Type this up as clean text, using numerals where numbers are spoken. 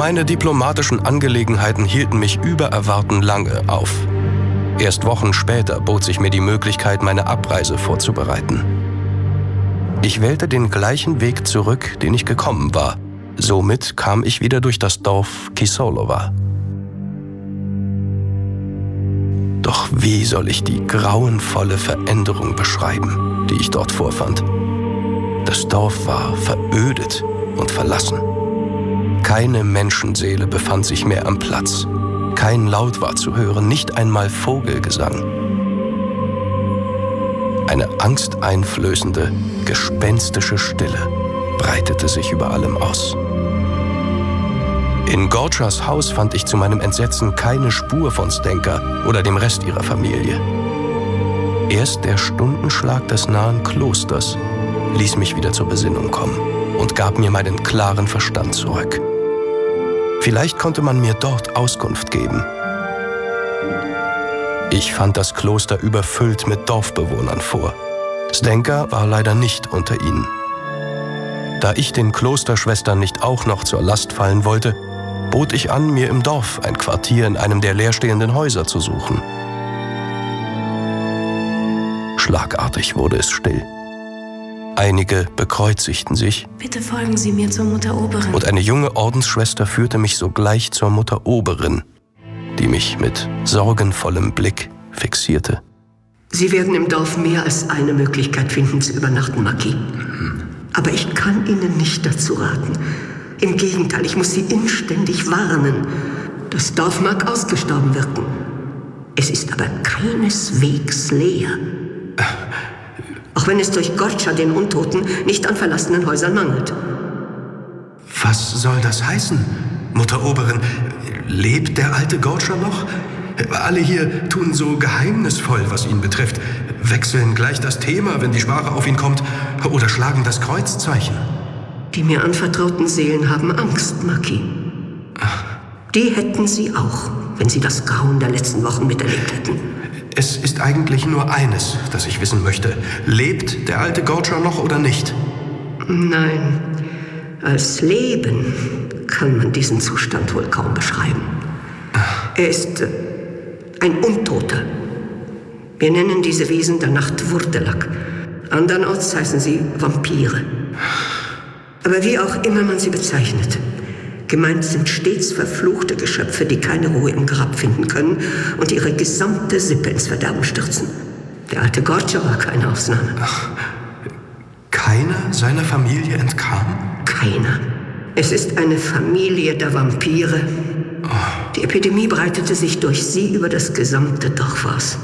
meine diplomatischen Angelegenheiten hielten mich über Erwarten lange auf. Erst Wochen später bot sich mir die Möglichkeit, meine Abreise vorzubereiten. Ich wählte den gleichen Weg zurück, den ich gekommen war. Somit kam ich wieder durch das Dorf Kisolova. Doch wie soll ich die grauenvolle Veränderung beschreiben, die ich dort vorfand? Das Dorf war verödet und verlassen. Keine Menschenseele befand sich mehr am Platz. Kein Laut war zu hören, nicht einmal Vogelgesang. Eine angsteinflößende, gespenstische Stille breitete sich über allem aus. In Gortschas Haus fand ich zu meinem Entsetzen keine Spur von Zdenka oder dem Rest ihrer Familie. Erst der Stundenschlag des nahen Klosters ließ mich wieder zur Besinnung kommen und gab mir meinen klaren Verstand zurück. Vielleicht konnte man mir dort Auskunft geben. Ich fand das Kloster überfüllt mit Dorfbewohnern vor. Zdenka war leider nicht unter ihnen. Da ich den Klosterschwestern nicht auch noch zur Last fallen wollte, bot ich an, mir im Dorf ein Quartier in einem der leerstehenden Häuser zu suchen. Schlagartig wurde es still. Einige bekreuzigten sich. Bitte folgen Sie mir zur Mutter Oberin. Und eine junge Ordensschwester führte mich sogleich zur Mutter Oberin, die mich mit sorgenvollem Blick fixierte. Sie werden im Dorf mehr als eine Möglichkeit finden zu übernachten, Marquis. Aber ich kann Ihnen nicht dazu raten. Im Gegenteil, ich muss Sie inständig warnen. Das Dorf mag ausgestorben wirken. Es ist aber keineswegs leer. Auch wenn es durch Gortscha, den Untoten, nicht an verlassenen Häusern mangelt. Was soll das heißen, Mutter Oberin? Lebt der alte Gortscha noch? Alle hier tun so geheimnisvoll, was ihn betrifft, wechseln gleich das Thema, wenn die Sprache auf ihn kommt, oder schlagen das Kreuzzeichen. Die mir anvertrauten Seelen haben Angst, Marquis. Die hätten Sie auch, wenn Sie das Grauen der letzten Wochen miterlebt hätten. Es ist eigentlich nur eines, das ich wissen möchte. Lebt der alte Gortscha noch oder nicht? Nein, als Leben kann man diesen Zustand wohl kaum beschreiben. Er ist ein Untoter. Wir nennen diese Wesen der Nacht Vurdelak. Andernorts heißen sie Vampire. Aber wie auch immer man sie bezeichnet, gemeint sind stets verfluchte Geschöpfe, die keine Ruhe im Grab finden können und ihre gesamte Sippe ins Verderben stürzen. Der alte Gortscha war keine Ausnahme. Ach, keiner seiner Familie entkam? Keiner. Es ist eine Familie der Vampire. Die Epidemie breitete sich durch sie über das gesamte Dorf aus.